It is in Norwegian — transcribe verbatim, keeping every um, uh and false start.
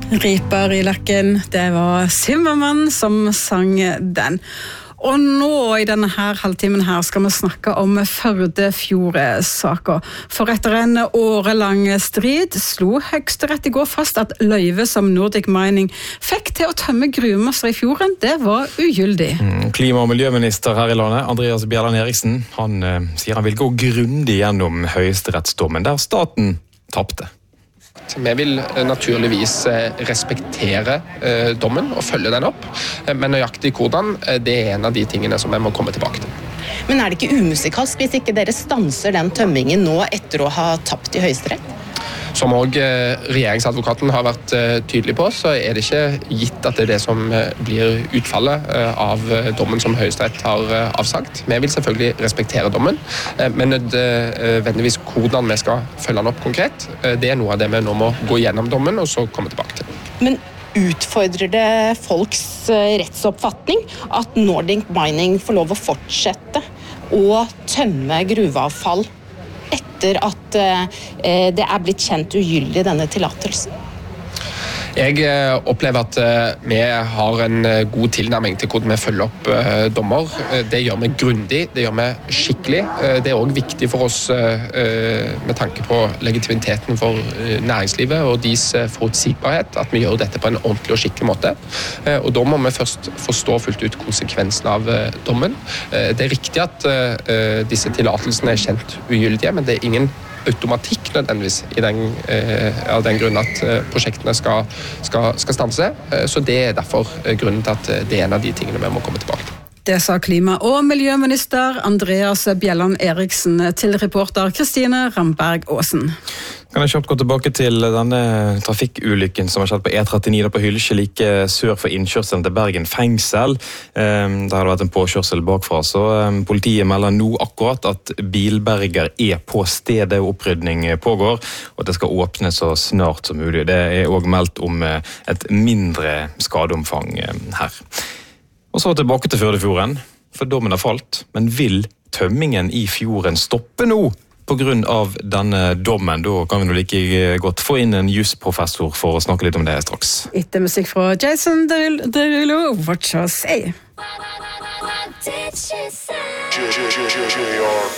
Riper i lakken, det var Zimmermann som sang den. Og nå i denne her halvtimen her skal vi snakke om Førdefjord-saker. For etter en årelang strid slo Høyesterett i går fast at løyve som Nordic Mining fikk til å tømme gruvemasser i fjorden, det var ugyldig. Mm, klima- og miljøminister her i landet, Andreas Bjelland Eriksen, han eh, sier han vil gå grundig gjennom Høyesterettsdommen, der staten tappte. Vi vil naturligvis respektere dommen og følge den opp, men nøyaktig hvordan, det er en av de tingene som vi må komme tilbake til. Men er det ikke umusikalsk hvis ikke dere stanser den tømmingen nå etter å ha tapt i Høyesterett? Som også regjeringsadvokaten har vært tydelig på, så er det ikke gitt at det er det som blir utfallet av dommen som Høyesterett har avsagt. Vi vil selvfølgelig respektere dommen, men nødvendigvis hvordan vi skal følge den opp konkret, det er noe av det vi nå må gå gjennom dommen og så komme tilbake til. Men utfordrer det folks rettsoppfatning at Nordic Mining får lov å fortsette å tømme gruveavfall etter at eh, det er blitt kjent ugyldig denne tillatelsen? Jeg opplever at vi har en god tilnærming til hvordan vi følger opp dommer. Det gjør vi grundig, det gjør vi skikkelig. Det er også viktig for oss med tanke på legitimiteten for næringslivet og deres forutsigbarhet, at vi gjør dette på en ordentlig og skikkelig måte. Og da må vi først forstå fullt ut konsekvensen av dommen. Det er riktig at disse tillatelsene er kjent ugyldige, men det er ingen automatikk nødvendigvis i den, eh, av den grunn at eh, prosjektene skal, skal, skal stanse. Eh, så det er derfor eh, grunnen til at det er en av de tingene vi må komme tilbake til. Det sa klima- og miljøminister Andreas Bjelland Eriksen til reporter Kristine Ramberg Aasen. Kan jeg kjapt gå tilbake til denne trafikkulykken som har skjedd på E trettini på Hylsje, like sør for innkjørselen til Bergen fengsel. Der har det vært en påkjørsel bakfra, så politiet melder nå akkurat at bilberger er på stedet, opprydning pågår, og det skal åpne så snart som mulig. Det er også meldt om et mindre skadeomfang her. Og så tilbake til Førdefjorden, for dommen har falt, men vil tømmingen i fjorden stoppe nå på grunn av denne dommen? Da kan vi nå like godt få inn en jusprofessor for å snakke litt om det straks. Etter musikk fra Jason Derulo, What You Say.